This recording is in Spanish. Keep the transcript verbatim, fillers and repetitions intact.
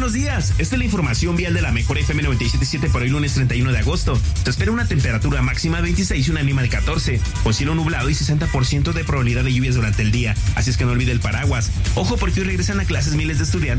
buenos días. Esta es la información vial de la mejor F M noventa y siete punto siete para hoy lunes treinta y uno de agosto. Se espera una temperatura máxima de veintiséis y una mínima de catorce, con cielo nublado y sesenta por ciento de probabilidad de lluvias durante el día. Así es que no olvide el paraguas. Ojo porque hoy regresan a clases miles de estudiantes